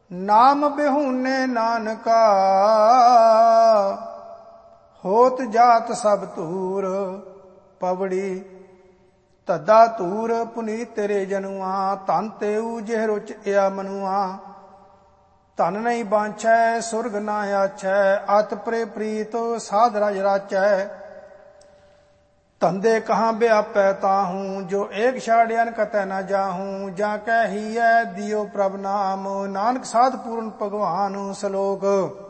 नाम बिहूने नानका होत जात सब तूर। पवड़ी धद्दा तूर पुनीत तेरे जनुआ धन तेऊ जिह रुच या मनुआ। धन नहीं बांछै सुरग ना आछै अत प्रे प्रीत साध रज राचै। धंधे कहाँ व्यापै ताहूँ जो एक छाड़ियन कतै न जाहूँ। जा कह ही है दियो प्रभ नाम नानक साध पूर्ण भगवान। सलोक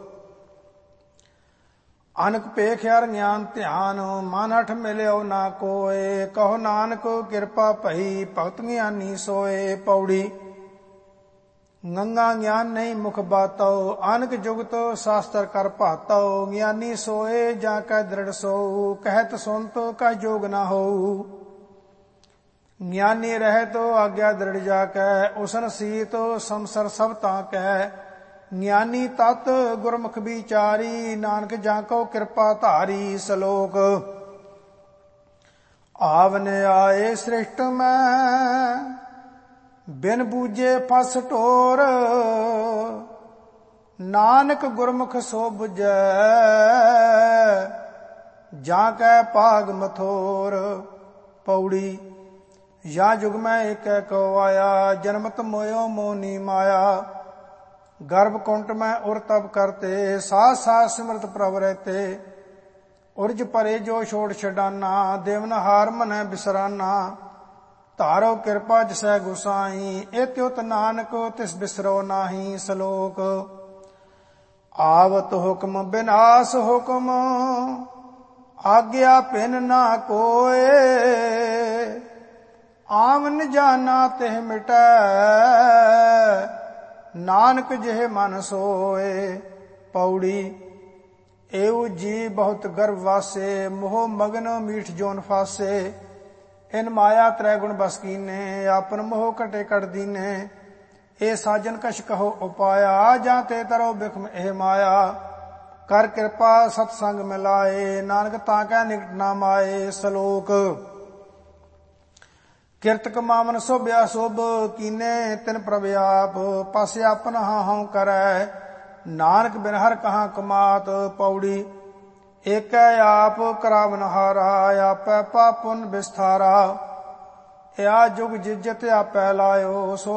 अनक पेख्यार ज्ञान ध्यान मन अठ मिलियो ना कोय। कहो नानक कृपा भई भगत ज्ञानी सोए। पौड़ी गंगा ज्ञान नहीं मुख बातो अनक जुगत शास्त्र कर भातो। ज्ञानी सोए जा कह दृढ़ सो कहत सुनत कह जोग न हो। ज्ञानी रह तो आज्ञा दृढ़ जाकै उसन सीत संसर सब ताकै। ज्ञानी तत् गुरमुख विचारी नानक जाको कृपा धारी। सलोक आवने आए सृष्ट में बिन बूझे फस टोर। नानक गुरमुख सो बुझै जाकै पाग मथोर। पौड़ी या जुग में एक को आया जन्मत मोयो मोनी माया। गर्भ कुंट में उर तब करते साथ साथ सिमरत प्रभ रहते। उर्ज परे जो छोड़ छडाना देवन हार मन बिसराना। तारो कृपा जिसै गुसाई एत्युत नानक तिस बिसरो नाही। सलोक आवत हुक्म बिनाश हुक्म आज्ञा पिन ना कोय। आवन जाना तिह मिटै नानक जिह मन सोए। पौड़ी एउ जी बहुत गर्भ वासे मोह मगन मीठ जोन फासे। इन माया त्रैगुण बस कीने आपन मोह कटे कट दीने। ए साजन कछ कहो उपाया जाते तरो बिखम एह माया। कर कृपा सतसंग मिलाए नानक ताकै निकट ना माए। सलोक किरत कमावन शोभया शोभ कीने तिन प्रभ आप। पासे आपन हां करै नानक बिन हर कहाँ कमात। पौड़ी एक आप करावन हारा आपै पापुन विस्तारा। या जुग जिजत आपै लायो सो